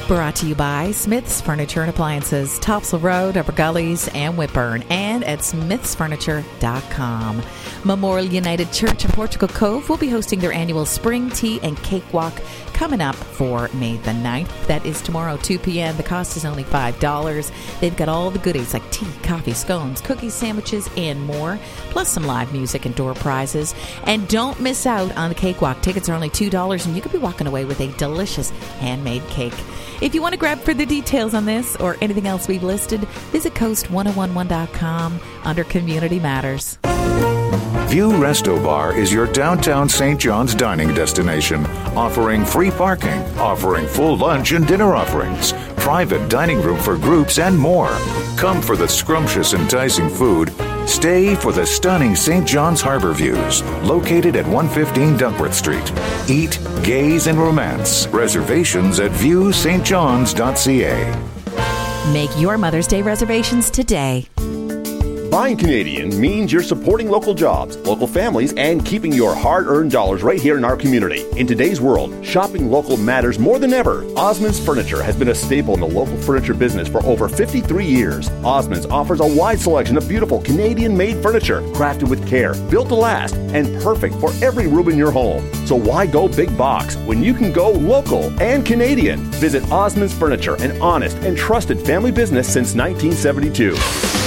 Brought to you by Smith's Furniture and Appliances, Topsail Road, Upper Gullies, and Whitburn, and at smithsfurniture.com. Memorial United Church in Portugal Cove will be hosting their annual Spring Tea and Cake Walk coming up for May the 9th. That is tomorrow, 2 p.m. The cost is only $5. They've got all the goodies like tea, coffee, scones, cookies, sandwiches, and more, plus some live music and door prizes. And don't miss out on the cake walk. Tickets are only $2, and you could be walking away with a delicious handmade cake. If you want to grab further details on this or anything else we've listed, visit coast1011.com under Community Matters. View Resto Bar is your downtown St. John's dining destination, offering free parking, offering full lunch and dinner offerings, private dining room for groups, and more. Come for the scrumptious, enticing food. Stay for the stunning St. John's Harbor views, located at 115 Duckworth Street. Eat, gaze, and romance. Reservations at viewstjohns.ca. Make your Mother's Day reservations today. Buying Canadian means you're supporting local jobs, local families, and keeping your hard-earned dollars right here in our community. In today's world, shopping local matters more than ever. Osmond's Furniture has been a staple in the local furniture business for over 53 years. Osmond's offers a wide selection of beautiful Canadian-made furniture, crafted with care, built to last, and perfect for every room in your home. So why go big box when you can go local and Canadian? Visit Osmond's Furniture, an honest and trusted family business since 1972.